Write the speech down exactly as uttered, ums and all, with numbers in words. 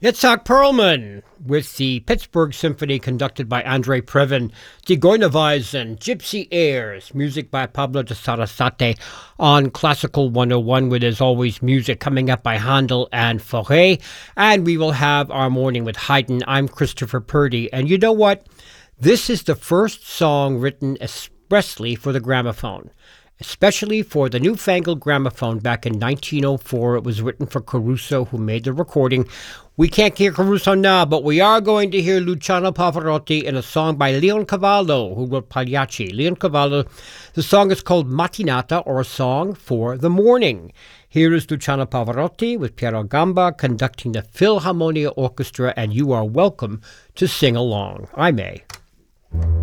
Itzhak Perlman with the Pittsburgh Symphony conducted by Andrei Previn, Die Goineweisen, Gypsy Airs, music by Pablo de Sarasate on Classical one oh one, where there's always music coming up by Handel and Fauré. And we will have our morning with Haydn. I'm Christopher Purdy. And you know what? This is the first song written expressly for the gramophone. Especially for the newfangled gramophone back in nineteen oh four. It was written for Caruso, who made the recording. We can't hear Caruso now, but we are going to hear Luciano Pavarotti in a song by Leoncavallo, who wrote Pagliacci. Leoncavallo, the song is called Mattinata, or a song for the morning. Here is Luciano Pavarotti with Piero Gamba conducting the Philharmonia Orchestra, and you are welcome to sing along. I may.